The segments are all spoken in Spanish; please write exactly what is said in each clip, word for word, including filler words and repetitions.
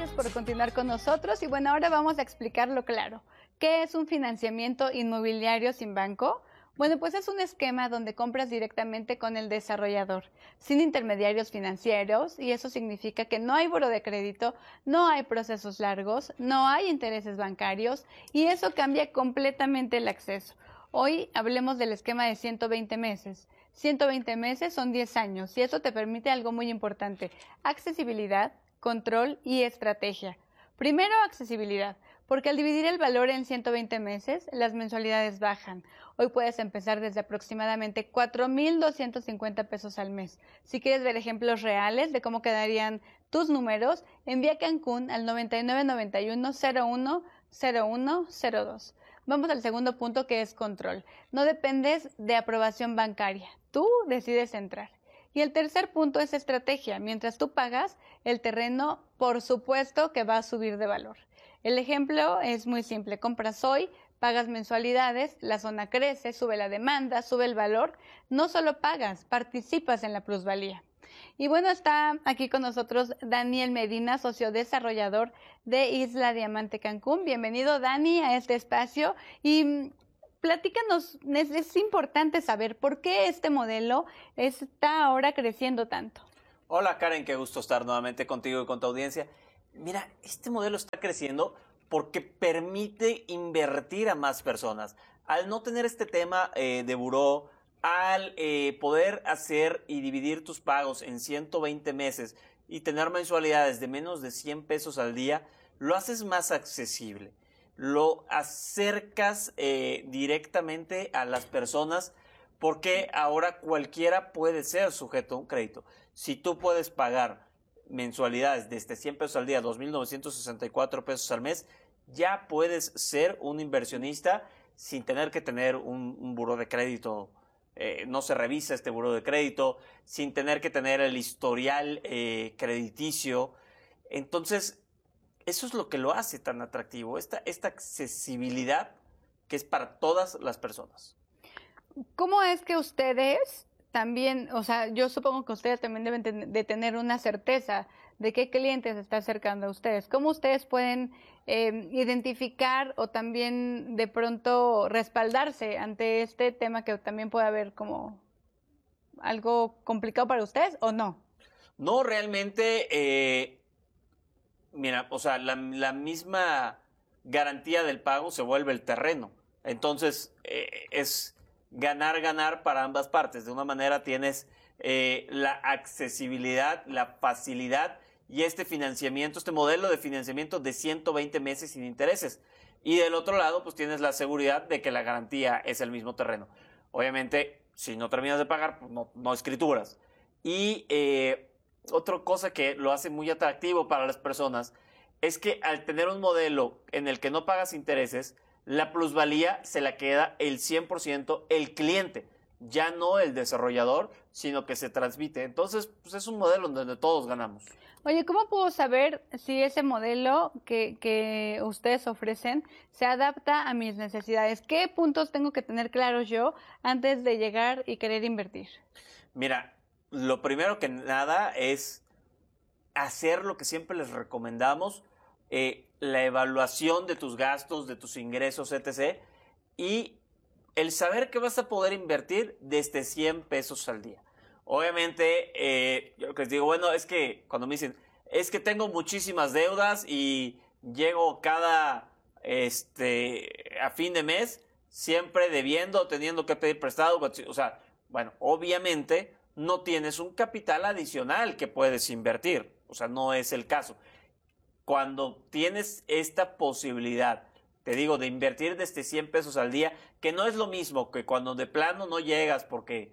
gracias por continuar con nosotros. Y bueno, ahora vamos a explicarlo claro. ¿Qué es un financiamiento inmobiliario sin banco? Bueno, pues es un esquema donde compras directamente con el desarrollador, sin intermediarios financieros, y eso significa que no hay buro de crédito, no hay procesos largos, no hay intereses bancarios, y eso cambia completamente el acceso. Hoy hablemos del esquema de ciento veinte meses. ciento veinte meses son diez años, y eso te permite algo muy importante: accesibilidad, control y estrategia. Primero, accesibilidad, porque al dividir el valor en ciento veinte meses, las mensualidades bajan. Hoy puedes empezar desde aproximadamente cuatro mil doscientos cincuenta pesos al mes. Si quieres ver ejemplos reales de cómo quedarían tus números, envía Cancún al noventa y nueve noventa y uno cero uno cero uno cero dos. Vamos al segundo punto, que es control. No dependes de aprobación bancaria, tú decides entrar. Y el tercer punto es estrategia. Mientras tú pagas, el terreno, por supuesto que va a subir de valor. El ejemplo es muy simple: compras hoy, pagas mensualidades, la zona crece, sube la demanda, sube el valor. No solo pagas, participas en la plusvalía. Y bueno, está aquí con nosotros Daniel Medina, socio desarrollador de Isla Diamante Cancún. Bienvenido, Dani, a este espacio. Y platícanos, es, es importante saber por qué este modelo está ahora creciendo tanto. Hola, Karen, qué gusto estar nuevamente contigo y con tu audiencia. Mira, este modelo está creciendo porque permite invertir a más personas. Al no tener este tema eh, de buró, al eh, poder hacer y dividir tus pagos en ciento veinte meses y tener mensualidades de menos de cien pesos al día, lo haces más accesible. Lo acercas eh, directamente a las personas, porque ahora cualquiera puede ser sujeto a un crédito. Si tú puedes pagar mensualidades desde cien pesos al día, dos mil novecientos sesenta y cuatro pesos al mes, ya puedes ser un inversionista sin tener que tener un, un buró de crédito. Eh, no se revisa este buró de crédito, sin tener que tener el historial eh, crediticio. Entonces, eso es lo que lo hace tan atractivo, esta, esta accesibilidad que es para todas las personas. ¿Cómo es que ustedes también, o sea, yo supongo que ustedes también deben de tener una certeza de qué clientes se está acercando a ustedes? ¿Cómo ustedes pueden eh, identificar o también de pronto respaldarse ante este tema que también puede haber como algo complicado para ustedes, o no? No, realmente, eh, mira, o sea, la, la misma garantía del pago se vuelve el terreno. Entonces, eh, es ganar, ganar para ambas partes. De una manera tienes eh, la accesibilidad, la facilidad y este financiamiento, este modelo de financiamiento de ciento veinte meses sin intereses. Y del otro lado, pues tienes la seguridad de que la garantía es el mismo terreno. Obviamente, si no terminas de pagar, pues no, no escrituras. Y eh, otra cosa que lo hace muy atractivo para las personas es que al tener un modelo en el que no pagas intereses, la plusvalía se la queda el cien por ciento el cliente, ya no el desarrollador, sino que se transmite. Entonces, pues es un modelo donde todos ganamos. Oye, ¿cómo puedo saber si ese modelo que, que ustedes ofrecen se adapta a mis necesidades? ¿Qué puntos tengo que tener claros yo antes de llegar y querer invertir? Mira, lo primero que nada es hacer lo que siempre les recomendamos, eh, la evaluación de tus gastos, de tus ingresos, etcétera. Y el saber que vas a poder invertir desde cien pesos al día. Obviamente, eh, yo les digo, bueno, es que cuando me dicen, es que tengo muchísimas deudas y llego cada, este, a fin de mes, siempre debiendo, teniendo que pedir prestado, o sea, bueno, obviamente no tienes un capital adicional que puedes invertir, o sea, no es el caso. Cuando tienes esta posibilidad, te digo, de invertir desde cien pesos al día, que no es lo mismo que cuando de plano no llegas porque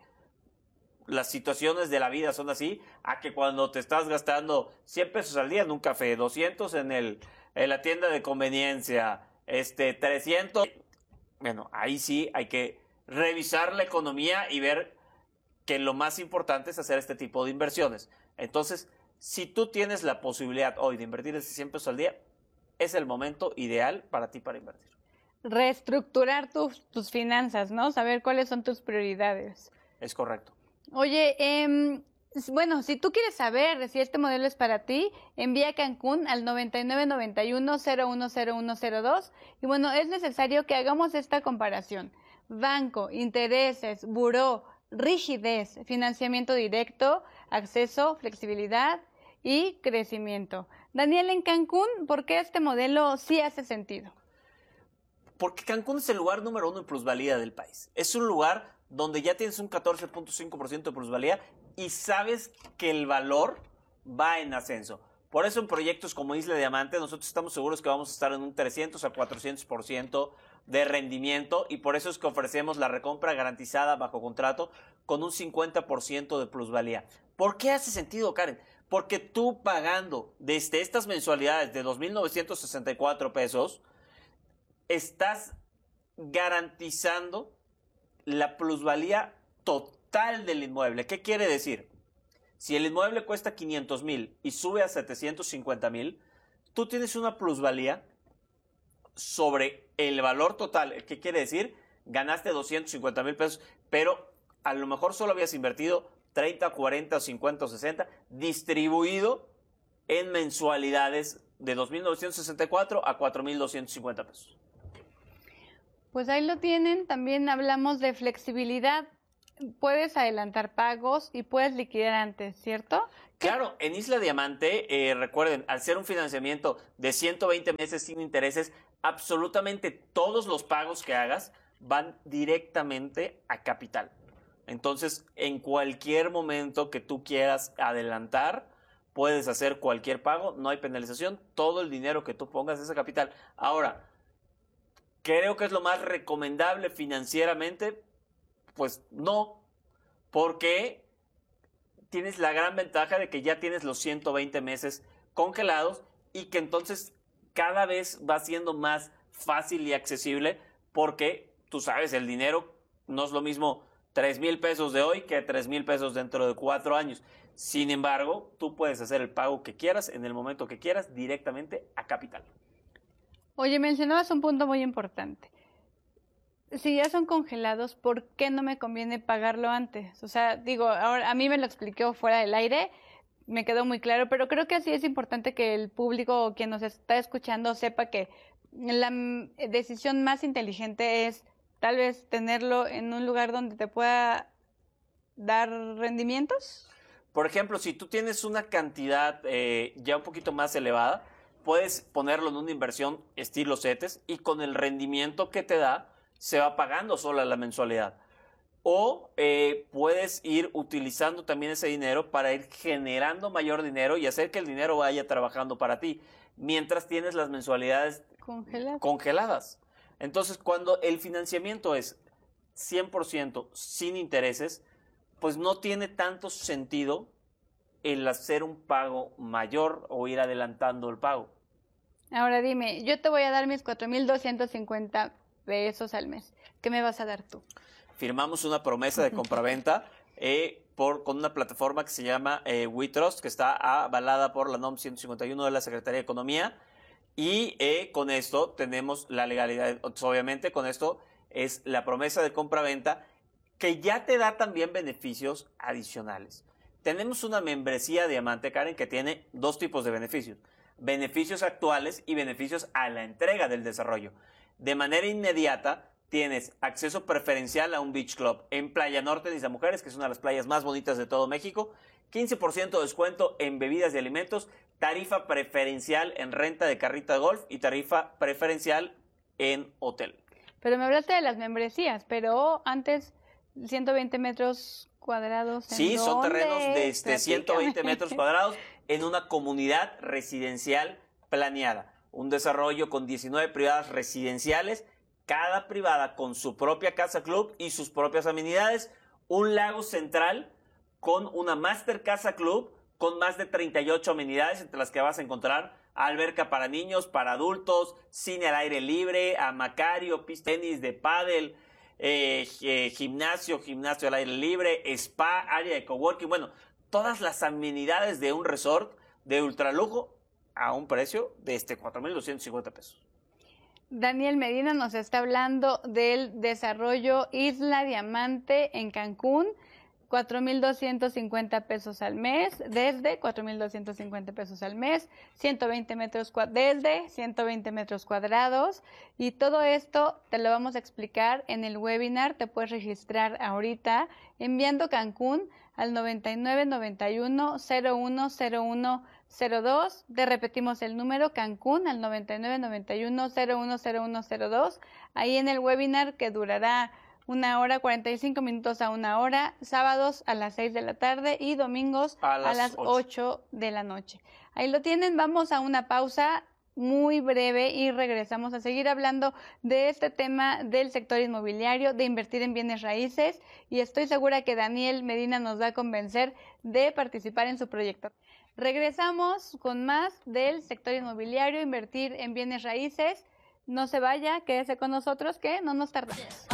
las situaciones de la vida son así, a que cuando te estás gastando cien pesos al día en un café, doscientos en, el, en la tienda de conveniencia, este, trescientos. Bueno, ahí sí hay que revisar la economía y ver que lo más importante es hacer este tipo de inversiones. Entonces, si tú tienes la posibilidad hoy de invertir desde cien pesos al día, es el momento ideal para ti para invertir. Reestructurar tus, tus finanzas, ¿no? Saber cuáles son tus prioridades. Es correcto. Oye, eh, Bueno, si tú quieres saber si este modelo es para ti, envía a Cancún al noventa y nueve noventa y uno cero uno cero uno cero dos y bueno, es necesario que hagamos esta comparación. Banco, intereses, buró, rigidez, financiamiento directo, acceso, flexibilidad y crecimiento. Daniel, en Cancún, ¿por qué este modelo sí hace sentido? Porque Cancún es el lugar número uno en plusvalía del país. Es un lugar donde ya tienes un catorce punto cinco por ciento de plusvalía y sabes que el valor va en ascenso. Por eso en proyectos como Isla Diamante nosotros estamos seguros que vamos a estar en un trescientos a cuatrocientos por ciento de rendimiento y por eso es que ofrecemos la recompra garantizada bajo contrato con un cincuenta por ciento de plusvalía. ¿Por qué hace sentido, Karen? Porque tú pagando desde estas mensualidades de dos mil novecientos sesenta y cuatro pesos, estás garantizando la plusvalía total del inmueble. ¿Qué quiere decir? Si el inmueble cuesta quinientos mil y sube a setecientos cincuenta mil, tú tienes una plusvalía sobre el valor total. ¿Qué quiere decir? Ganaste doscientos cincuenta mil pesos, pero a lo mejor solo habías invertido treinta, cuarenta, cincuenta o sesenta, distribuido en mensualidades de dos mil novecientos sesenta y cuatro a cuatro mil doscientos cincuenta pesos. Pues ahí lo tienen, también hablamos de flexibilidad. Puedes adelantar pagos y puedes liquidar antes, ¿cierto? Claro, en Isla Diamante, eh, recuerden, al ser un financiamiento de ciento veinte meses sin intereses, absolutamente todos los pagos que hagas van directamente a capital. Entonces, en cualquier momento que tú quieras adelantar, puedes hacer cualquier pago, no hay penalización, todo el dinero que tú pongas es a capital. Ahora, creo que es lo más recomendable financieramente, pues no, porque tienes la gran ventaja de que ya tienes los ciento veinte meses congelados y que entonces cada vez va siendo más fácil y accesible porque tú sabes, el dinero no es lo mismo tres mil pesos de hoy que tres mil pesos dentro de cuatro años. Sin embargo, tú puedes hacer el pago que quieras en el momento que quieras directamente a capital. Oye, mencionabas un punto muy importante. Si ya son congelados, ¿por qué no me conviene pagarlo antes? O sea, digo, ahora a mí me lo explicó fuera del aire, me quedó muy claro, pero creo que sí es importante que el público o quien nos está escuchando sepa que la decisión más inteligente es tal vez tenerlo en un lugar donde te pueda dar rendimientos. Por ejemplo, si tú tienes una cantidad eh, ya un poquito más elevada, puedes ponerlo en una inversión estilo CETES y con el rendimiento que te da, se va pagando sola la mensualidad. O eh, puedes ir utilizando también ese dinero para ir generando mayor dinero y hacer que el dinero vaya trabajando para ti, mientras tienes las mensualidades Congeladas. congeladas. Entonces, cuando el financiamiento es cien por ciento sin intereses, pues no tiene tanto sentido el hacer un pago mayor o ir adelantando el pago. Ahora dime, yo te voy a dar mis cuatro mil doscientos cincuenta pesos al mes. ¿Qué me vas a dar tú? Firmamos una promesa de compraventa eh, por, con una plataforma que se llama eh, WeTrust, que está avalada por la NOM ciento cincuenta y uno de la Secretaría de Economía. Y eh, con esto tenemos la legalidad. Obviamente, con esto es la promesa de compraventa que ya te da también beneficios adicionales. Tenemos una membresía Diamante, Karen, que tiene dos tipos de beneficios. Beneficios actuales y beneficios a la entrega del desarrollo. De manera inmediata, tienes acceso preferencial a un beach club en Playa Norte de Isla Mujeres, que es una de las playas más bonitas de todo México. quince por ciento de descuento en bebidas y alimentos, tarifa preferencial en renta de carrita de golf y tarifa preferencial en hotel. Pero me hablaste de las membresías, pero antes ciento veinte metros cuadrados. ¿En Sí, son dónde? terrenos de este Platícame. ciento veinte metros cuadrados en una comunidad residencial planeada. Un desarrollo con diecinueve privadas residenciales, cada privada con su propia casa club y sus propias amenidades. Un lago central con una Master Casa Club con más de treinta y ocho amenidades, entre las que vas a encontrar alberca para niños, para adultos, cine al aire libre, amacario, pista de tenis, de pádel, eh, eh, gimnasio, gimnasio al aire libre, spa, área de coworking. Bueno, todas las amenidades de un resort de ultralujo a un precio de este cuatro mil doscientos cincuenta pesos. Daniel Medina nos está hablando del desarrollo Isla Diamante en Cancún. cuatro mil doscientos cincuenta pesos al mes, desde cuatro mil doscientos cincuenta pesos al mes, ciento veinte metros desde ciento veinte metros cuadrados, y todo esto te lo vamos a explicar en el webinar. Te puedes registrar ahorita enviando Cancún al noventa y nueve noventa y uno cero uno cero uno cero dos. Te repetimos el número, Cancún al noventa y nueve noventa y uno cero uno cero uno cero dos. Ahí en el webinar, que durará una hora, cuarenta y cinco minutos a una hora, sábados a las seis de la tarde y domingos a las, a las ocho de la noche. Ahí lo tienen. Vamos a una pausa muy breve y regresamos a seguir hablando de este tema del sector inmobiliario, de invertir en bienes raíces, y estoy segura que Daniel Medina nos va a convencer de participar en su proyecto. Regresamos con más del sector inmobiliario, invertir en bienes raíces. No se vaya, quédese con nosotros que no nos tardamos.